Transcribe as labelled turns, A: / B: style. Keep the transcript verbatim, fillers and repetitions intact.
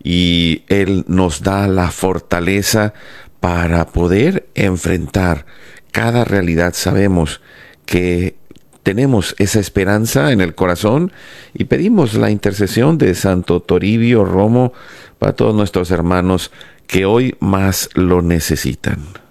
A: y Él nos da la fortaleza para poder enfrentar cada realidad. Sabemos que tenemos esa esperanza en el corazón y pedimos la intercesión de Santo Toribio Romo para todos nuestros hermanos que hoy más lo necesitan.